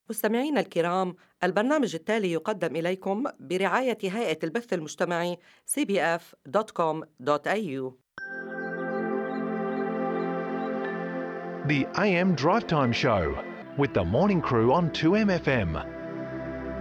مستمعينا الكرام، البرنامج التالي يقدم إليكم برعاية هيئة البث المجتمعي cbf.com.au. The AM Drive Time Show with the morning crew on 2MFM.